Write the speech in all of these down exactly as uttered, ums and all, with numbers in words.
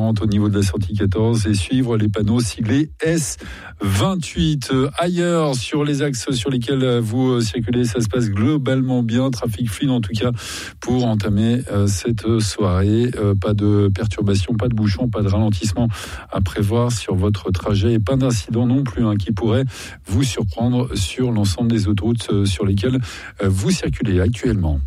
quarante au niveau de la sortie quatorze et suivre les panneaux siglés S vingt-huit. Ailleurs, sur les axes sur lesquels vous circulez, ça se passe globalement bien. Trafic fluide en tout cas pour entamer cette soirée. Pas de perturbations, pas de bouchons, pas de ralentissement à prévoir sur votre trajet et pas d'incident non plus hein, qui pourrait vous surprendre sur l'ensemble des autoroutes sur lesquelles vous circulez actuellement.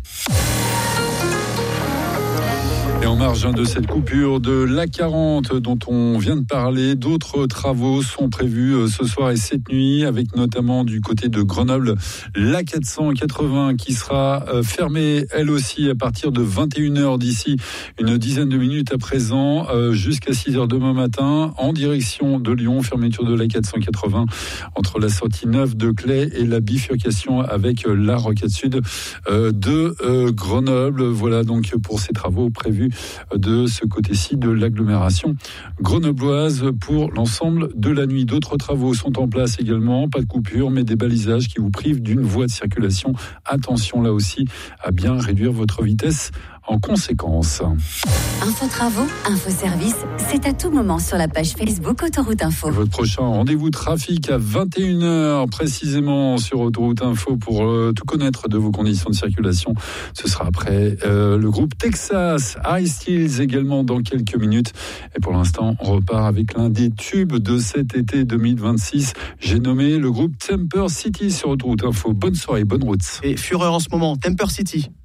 Et en marge de cette coupure de l'A quarante dont on vient de parler, d'autres travaux sont prévus ce soir et cette nuit, avec notamment du côté de Grenoble, l'A quatre cent quatre-vingts qui sera fermée elle aussi à partir de vingt et une heures d'ici une dizaine de minutes à présent, jusqu'à six heures demain matin, en direction de Lyon. Fermeture de l'A quatre cent quatre-vingts entre la sortie neuve de Claye et la bifurcation avec la Rocade Sud de Grenoble. Voilà donc pour ces travaux prévus de ce côté-ci de l'agglomération grenobloise pour l'ensemble de la nuit. D'autres travaux sont en place également, pas de coupure, mais des balisages qui vous privent d'une voie de circulation. Attention là aussi à bien réduire votre vitesse en conséquence. Info travaux, info service, c'est à tout moment sur la page Facebook Autoroute Info. Votre prochain rendez-vous trafic à vingt et une heures précisément sur Autoroute Info pour euh, tout connaître de vos conditions de circulation. Ce sera après euh, le groupe Texas, High Steels également dans quelques minutes. Et pour l'instant, on repart avec l'un des tubes de cet été deux mille vingt-six. J'ai nommé le groupe Temper City sur Autoroute Info. Bonne soirée, bonne route. Et fureur en ce moment, Temper City.